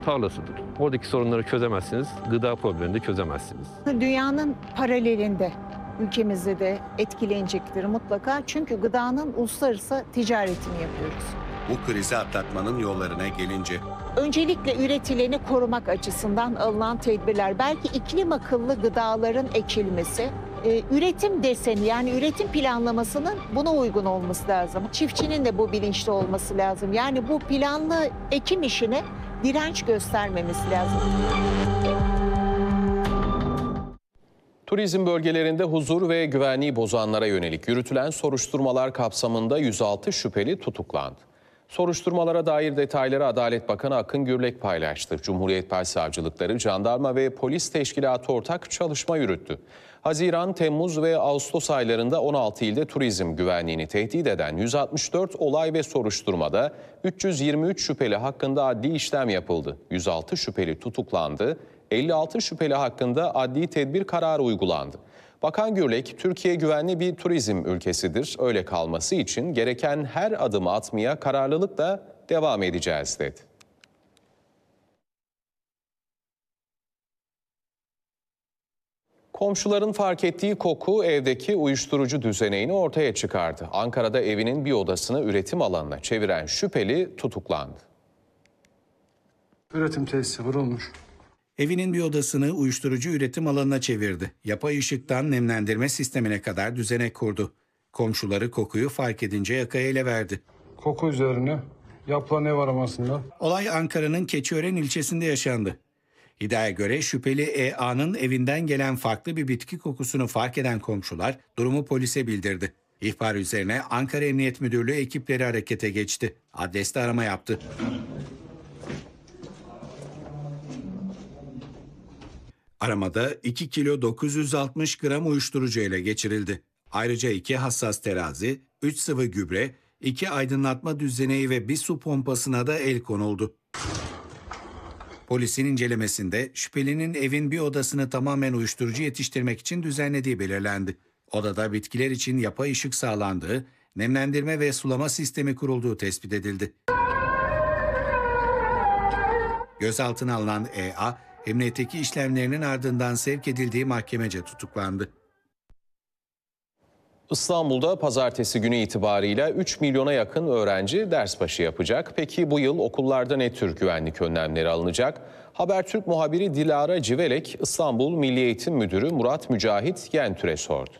tarlasıdır. Oradaki sorunları çözemezsiniz, gıda problemini de çözemezsiniz. Dünyanın paralelinde ülkemizde de etkilenecektir mutlaka. Çünkü gıdanın uluslararası ticaretini yapıyoruz. Bu krizi atlatmanın yollarına gelince Öncelikle üretileni korumak açısından alınan tedbirler, belki iklim akıllı gıdaların ekilmesi, üretim deseni yani üretim planlamasının buna uygun olması lazım. Çiftçinin de bu bilinçli olması lazım. Yani bu planlı ekim işine direnç göstermemesi lazım. Turizm bölgelerinde huzur ve güvenliği bozanlara yönelik yürütülen soruşturmalar kapsamında 106 şüpheli tutuklandı. Soruşturmalara dair detayları Adalet Bakanı Akın Gürlek paylaştı. Cumhuriyet Başsavcılıkları, jandarma ve polis teşkilatı ortak çalışma yürüttü. Haziran, Temmuz ve Ağustos aylarında 16 ilde turizm güvenliğini tehdit eden 164 olay ve soruşturmada 323 şüpheli hakkında adli işlem yapıldı. 106 şüpheli tutuklandı. 56 şüpheli hakkında adli tedbir kararı uygulandı. Bakan Gürlek, Türkiye güvenli bir turizm ülkesidir. Öyle kalması için gereken her adımı atmaya kararlılıkla devam edeceğiz dedi. Komşuların fark ettiği koku evdeki uyuşturucu düzeneğini ortaya çıkardı. Ankara'da evinin bir odasını üretim alanına çeviren şüpheli tutuklandı. Üretim tesisi vurulmuş. Evinin bir odasını uyuşturucu üretim alanına çevirdi. Yapay ışıktan nemlendirme sistemine kadar düzenek kurdu. Komşuları kokuyu fark edince yakaya ele verdi. Koku üzerine yapılan ev aramasında. Olay Ankara'nın Keçiören ilçesinde yaşandı. İddiaya göre şüpheli E.A.'nın evinden gelen farklı bir bitki kokusunu fark eden komşular durumu polise bildirdi. İhbar üzerine Ankara Emniyet Müdürlüğü ekipleri harekete geçti. Adreste arama yaptı. Aramada 2 kilo 960 gram uyuşturucu ele geçirildi. Ayrıca 2 hassas terazi, 3 sıvı gübre, 2 aydınlatma düzeneği ve bir su pompasına da el konuldu. Polisin incelemesinde şüphelinin evin bir odasını tamamen uyuşturucu yetiştirmek için düzenlediği belirlendi. Odada bitkiler için yapay ışık sağlandığı, nemlendirme ve sulama sistemi kurulduğu tespit edildi. Gözaltına alınan E.A., emniyetteki işlemlerinin ardından sevk edildiği mahkemece tutuklandı. İstanbul'da pazartesi günü itibarıyla 3 milyona yakın öğrenci ders başı yapacak. Peki bu yıl okullarda ne tür güvenlik önlemleri alınacak? Habertürk muhabiri Dilara Civelek, İstanbul Milli Eğitim Müdürü Murat Mücahit Yentür'e sordu.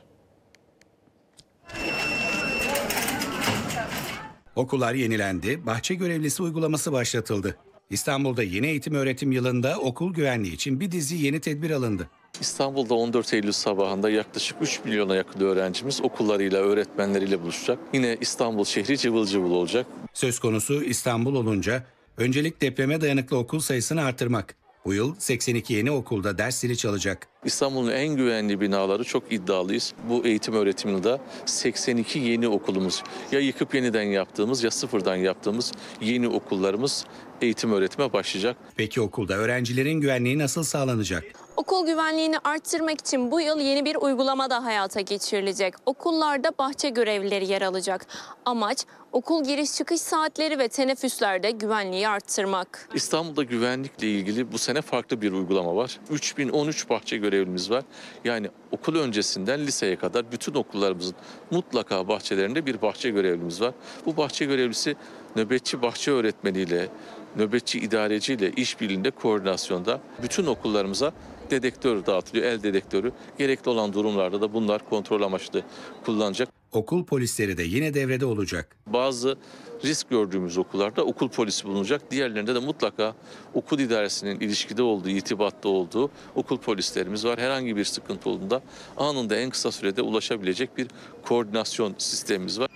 Okullar yenilendi, bahçe görevlisi uygulaması başlatıldı. İstanbul'da yeni eğitim öğretim yılında okul güvenliği için bir dizi yeni tedbir alındı. İstanbul'da 14 Eylül sabahında yaklaşık 3 milyona yakın öğrencimiz okullarıyla, öğretmenleriyle buluşacak. Yine İstanbul şehri cıvıl cıvıl olacak. Söz konusu İstanbul olunca öncelik depreme dayanıklı okul sayısını artırmak. Bu yıl 82 yeni okulda ders zili çalacak. İstanbul'un en güvenli binaları çok iddialıyız. Bu eğitim öğretim yılında 82 yeni okulumuz, ya yıkıp yeniden yaptığımız ya sıfırdan yaptığımız yeni okullarımız eğitim öğretime başlayacak. Peki okulda öğrencilerin güvenliği nasıl sağlanacak? Okul güvenliğini arttırmak için bu yıl yeni bir uygulama da hayata geçirilecek. Okullarda bahçe görevlileri yer alacak. Amaç okul giriş çıkış saatleri ve teneffüslerde güvenliği arttırmak. İstanbul'da güvenlikle ilgili bu sene farklı bir uygulama var. 3013 bahçe görevlimiz var. Yani okul öncesinden liseye kadar bütün okullarımızın mutlaka bahçelerinde bir bahçe görevlimiz var. Bu bahçe görevlisi nöbetçi bahçe öğretmeniyle, nöbetçi idareciyle işbirliğinde, koordinasyonda bütün okullarımıza dedektör dağıtılıyor, el dedektörü. Gerekli olan durumlarda da bunlar kontrol amaçlı kullanacak. Okul polisleri de yine devrede olacak. Bazı risk gördüğümüz okullarda okul polisi bulunacak. Diğerlerinde de mutlaka okul idaresinin ilişkide olduğu, irtibatta olduğu okul polislerimiz var. Herhangi bir sıkıntı olduğunda anında en kısa sürede ulaşabilecek bir koordinasyon sistemimiz var.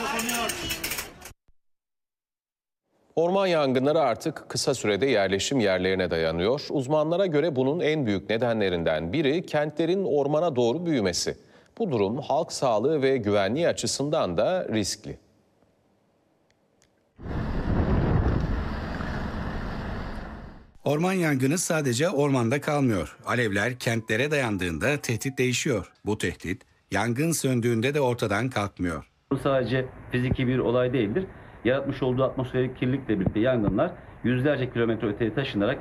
Orman yangınları artık kısa sürede yerleşim yerlerine dayanıyor. Uzmanlara göre bunun en büyük nedenlerinden biri kentlerin ormana doğru büyümesi. Bu durum halk sağlığı ve güvenliği açısından da riskli. Orman yangını sadece ormanda kalmıyor. Alevler kentlere dayandığında tehdit değişiyor. Bu tehdit yangın söndüğünde de ortadan kalkmıyor. Bu sadece fiziki bir olay değildir. Yaratmış olduğu atmosferik kirlilikle birlikte yangınlar yüzlerce kilometre öteye taşınarak